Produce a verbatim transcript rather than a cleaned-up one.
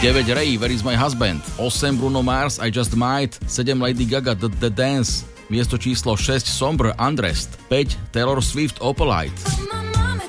deväť Ray, Where is my husband? osem Bruno Mars, I just might. sedem Lady Gaga, The, The Dance. Miesto číslo šesť Somber, Undressed. päť Taylor Swift, Opalite.